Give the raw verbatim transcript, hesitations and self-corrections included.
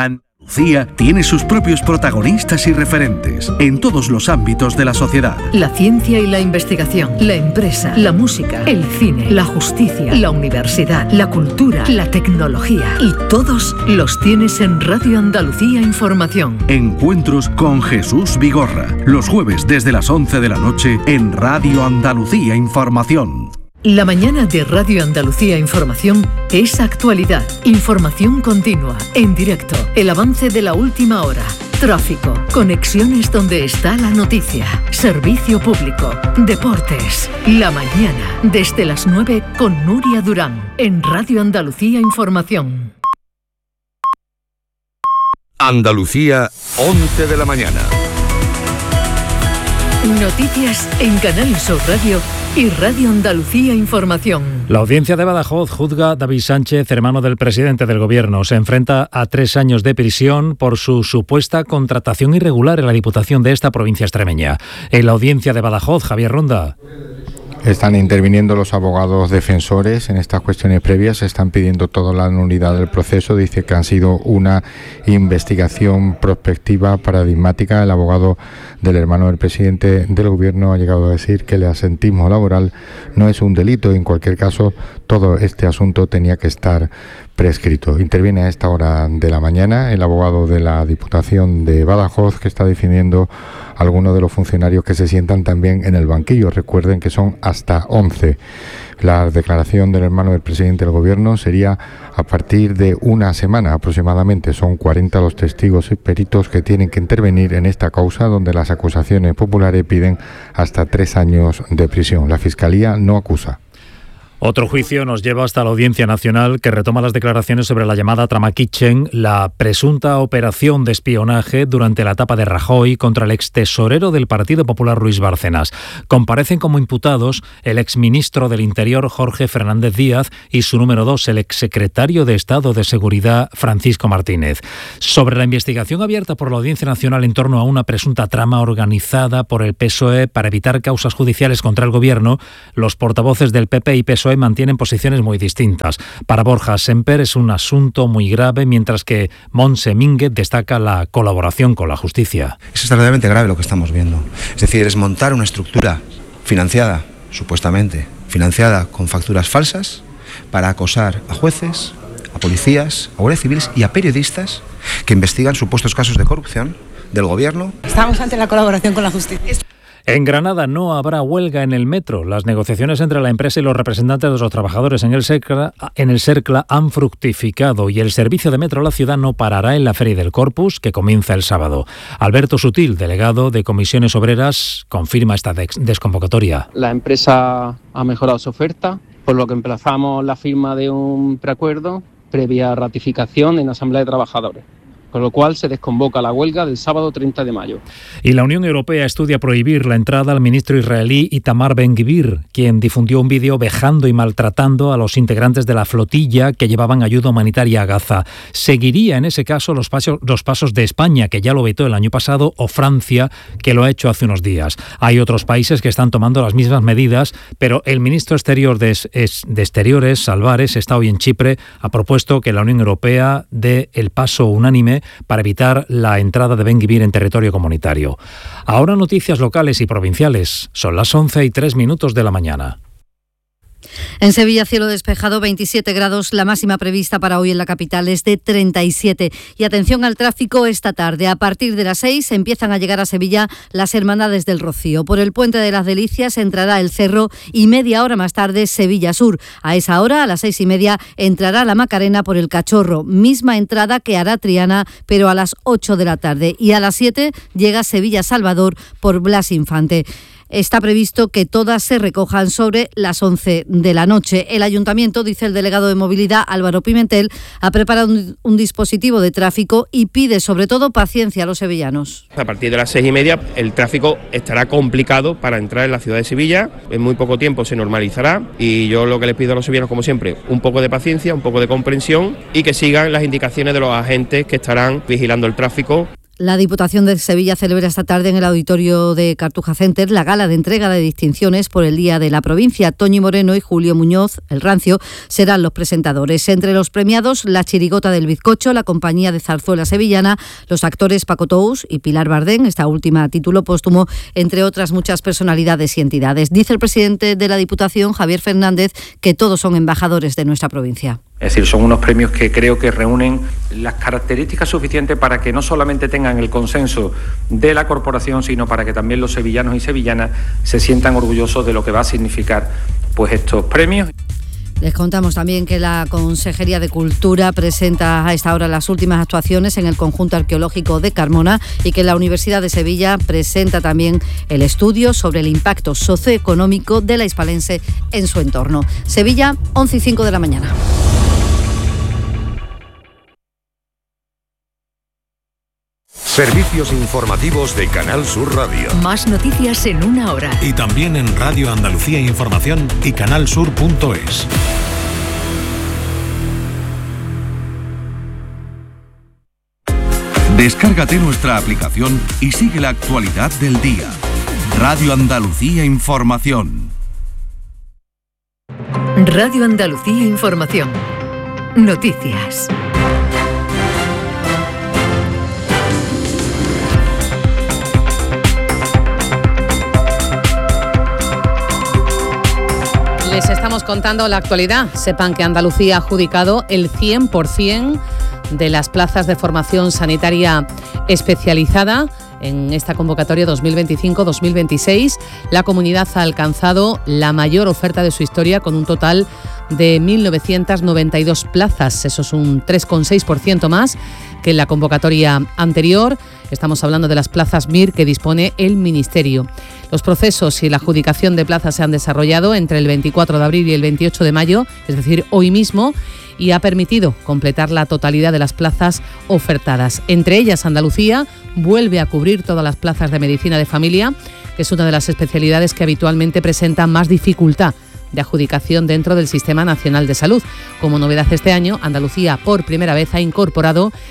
Andalucía tiene sus propios protagonistas y referentes en todos los ámbitos de la sociedad. La ciencia y la investigación, la empresa, la música, el cine, la justicia, la universidad, la cultura, la tecnología. Y todos los tienes en Radio Andalucía Información. Encuentros con Jesús Vigorra, los jueves desde las once de la noche en Radio Andalucía Información. La mañana de Radio Andalucía Información es actualidad, información continua, en directo, el avance de la última hora, tráfico, conexiones donde está la noticia, servicio público, deportes. La mañana, desde las nueve con Nuria Durán, en Radio Andalucía Información. Andalucía, once de la mañana. Noticias en Canal Sur Radio y Radio Andalucía Información. La audiencia de Badajoz juzga a David Sánchez, hermano del presidente del gobierno. Se enfrenta a tres años de prisión por su supuesta contratación irregular en la Diputación de esta provincia extremeña. En la audiencia de Badajoz, Javier Ronda. Están interviniendo los abogados defensores en estas cuestiones previas, están pidiendo toda la nulidad del proceso, dice que han sido una investigación prospectiva paradigmática. El abogado del hermano del presidente del gobierno ha llegado a decir que el asentismo laboral no es un delito y en cualquier caso todo este asunto tenía que estar prescrito. Interviene a esta hora de la mañana el abogado de la Diputación de Badajoz, que está defendiendo a algunos de los funcionarios que se sientan también en el banquillo. Recuerden que son hasta once. La declaración del hermano del presidente del gobierno sería a partir de una semana aproximadamente. Son cuarenta los testigos y peritos que tienen que intervenir en esta causa, donde las acusaciones populares piden hasta tres años de prisión. La Fiscalía no acusa. Otro juicio nos lleva hasta la Audiencia Nacional, que retoma las declaraciones sobre la llamada Trama Kitchen, la presunta operación de espionaje durante la etapa de Rajoy contra el extesorero del Partido Popular, Luis Bárcenas. Comparecen como imputados el exministro del Interior, Jorge Fernández Díaz, y su número dos, el exsecretario de Estado de Seguridad, Francisco Martínez. Sobre la investigación abierta por la Audiencia Nacional en torno a una presunta trama organizada por el P S O E para evitar causas judiciales contra el Gobierno, los portavoces del P P y P S O E mantienen posiciones muy distintas. Para Borja Semper es un asunto muy grave, mientras que Montse Mínguez destaca la colaboración con la justicia. Es extraordinariamente grave lo que estamos viendo. Es decir, es montar una estructura financiada, supuestamente, financiada con facturas falsas, para acosar a jueces, a policías, a guardias civiles y a periodistas que investigan supuestos casos de corrupción del gobierno. Estamos ante la colaboración con la justicia. En Granada no habrá huelga en el metro. Las negociaciones entre la empresa y los representantes de los trabajadores en el Sercla, en el Sercla han fructificado y el servicio de metro a la ciudad no parará en la Feria del Corpus, que comienza el sábado. Alberto Sutil, delegado de Comisiones Obreras, confirma esta des- desconvocatoria. La empresa ha mejorado su oferta, por lo que emplazamos la firma de un preacuerdo previa ratificación en la Asamblea de Trabajadores, con lo cual se desconvoca la huelga del sábado treinta de mayo. Y la Unión Europea estudia prohibir la entrada al ministro israelí Itamar Ben-Gvir, quien difundió un vídeo vejando y maltratando a los integrantes de la flotilla que llevaban ayuda humanitaria a Gaza. Seguiría en ese caso los pasos, los pasos de España, que ya lo vetó el año pasado, o Francia, que lo ha hecho hace unos días. Hay otros países que están tomando las mismas medidas, pero el ministro exterior de, de Exteriores, Álvarez, está hoy en Chipre, ha propuesto que la Unión Europea dé el paso unánime para evitar la entrada de Ben-Gvir en territorio comunitario. Ahora noticias locales y provinciales. Son las once y tres minutos de la mañana. En Sevilla, cielo despejado, veintisiete grados, la máxima prevista para hoy en la capital es de treinta y siete. Y atención al tráfico esta tarde. A partir de las seis empiezan a llegar a Sevilla las Hermandades del Rocío. Por el Puente de las Delicias entrará el Cerro y media hora más tarde Sevilla Sur. A esa hora, a las seis y media, entrará la Macarena por el Cachorro. Misma entrada que hará Triana, pero a las ocho de la tarde. Y a las siete llega Sevilla Salvador por Blas Infante. Está previsto que todas se recojan sobre las once de la noche. El Ayuntamiento, dice el delegado de Movilidad Álvaro Pimentel, ha preparado un, un dispositivo de tráfico y pide sobre todo paciencia a los sevillanos. A partir de las seis y media el tráfico estará complicado para entrar en la ciudad de Sevilla. En muy poco tiempo se normalizará y yo lo que les pido a los sevillanos, como siempre, un poco de paciencia, un poco de comprensión y que sigan las indicaciones de los agentes que estarán vigilando el tráfico. La Diputación de Sevilla celebra esta tarde en el auditorio de Cartuja Center la gala de entrega de distinciones por el Día de la Provincia. Toñi Moreno y Julio Muñoz, el Rancio, serán los presentadores. Entre los premiados, la Chirigota del Bizcocho, la compañía de zarzuela sevillana, los actores Paco Tous y Pilar Bardén, esta última a título póstumo, entre otras muchas personalidades y entidades. Dice el presidente de la Diputación, Javier Fernández, que todos son embajadores de nuestra provincia. Es decir, son unos premios que creo que reúnen las características suficientes para que no solamente tengan el consenso de la corporación, sino para que también los sevillanos y sevillanas se sientan orgullosos de lo que va a significar pues estos premios. Les contamos también que la Consejería de Cultura presenta a esta hora las últimas actuaciones en el conjunto arqueológico de Carmona y que la Universidad de Sevilla presenta también el estudio sobre el impacto socioeconómico de la hispalense en su entorno. Sevilla, once y cinco de la mañana. Servicios informativos de Canal Sur Radio. Más noticias en una hora. Y también en Radio Andalucía Información y canalsur punto es. Descárgate nuestra aplicación y sigue la actualidad del día. Radio Andalucía Información. Radio Andalucía Información. Noticias. Les estamos contando la actualidad. Sepan que Andalucía ha adjudicado el cien por ciento de las plazas de formación sanitaria especializada en esta convocatoria dos mil veinticinco dos mil veintiséis. La comunidad ha alcanzado la mayor oferta de su historia con un total de mil novecientas noventa y dos plazas. Eso es un tres coma seis por ciento más que en la convocatoria anterior. Estamos hablando de las plazas M I R que dispone el Ministerio. Los procesos y la adjudicación de plazas se han desarrollado entre el veinticuatro de abril y el veintiocho de mayo, es decir, hoy mismo, y ha permitido completar la totalidad de las plazas ofertadas. Entre ellas, Andalucía vuelve a cubrir todas las plazas de medicina de familia, que es una de las especialidades que habitualmente presentan más dificultad de adjudicación dentro del Sistema Nacional de Salud. Como novedad este año, Andalucía por primera vez ha incorporado